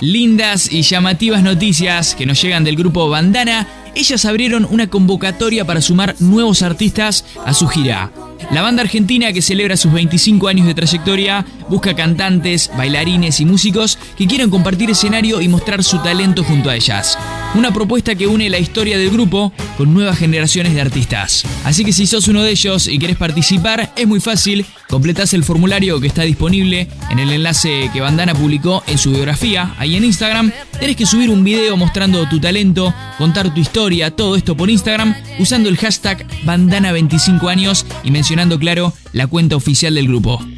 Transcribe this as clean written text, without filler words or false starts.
Lindas y llamativas noticias que nos llegan del grupo Bandana. Ellas abrieron una convocatoria para sumar nuevos artistas a su gira. La banda argentina, que celebra sus 25 años de trayectoria, busca cantantes, bailarines y músicos que quieran compartir escenario y mostrar su talento junto a ellas. Una propuesta que une la historia del grupo con nuevas generaciones de artistas. Así que si sos uno de ellos y querés participar, es muy fácil. Completás el formulario que está disponible en el enlace que Bandana publicó en su biografía, ahí en Instagram. Tenés que subir un video mostrando tu talento, contar tu historia, todo esto por Instagram, usando el hashtag Bandana25 años y mencionando, claro, la cuenta oficial del grupo.